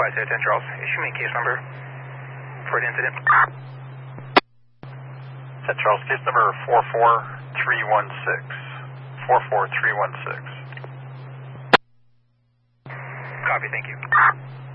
10 Charles. Issue me case number for an incident. 10 Charles, case number 44316. 44316. Copy, thank you.